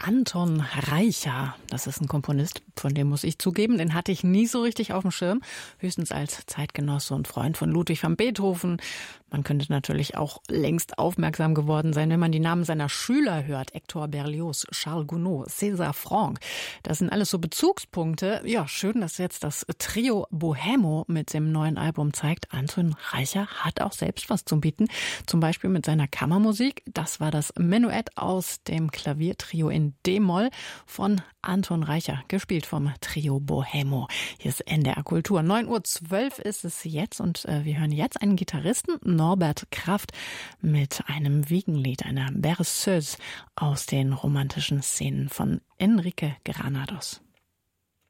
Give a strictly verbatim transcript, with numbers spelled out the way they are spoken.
Anton Reicha. Das ist ein Komponist, von dem muss ich zugeben, den hatte ich nie so richtig auf dem Schirm. Höchstens als Zeitgenosse und Freund von Ludwig van Beethoven. Man könnte natürlich auch längst aufmerksam geworden sein, wenn man die Namen seiner Schüler hört. Hector Berlioz, Charles Gounod, César Franck. Das sind alles so Bezugspunkte. Ja, schön, dass jetzt das Trio Bohemo mit dem neuen Album zeigt. Anton Reicha hat auch selbst was zu bieten. Zum Beispiel mit seiner Kammermusik. Das war das Menuett aus dem Klaviertrio in D-Moll von Anton Reicha, gespielt vom Trio Bohemo. Hier ist N D R Kultur. neun Uhr zwölf ist es jetzt und äh, wir hören jetzt einen Gitarristen, Norbert Kraft, mit einem Wiegenlied, einer Berceuse aus den romantischen Szenen von Enrique Granados.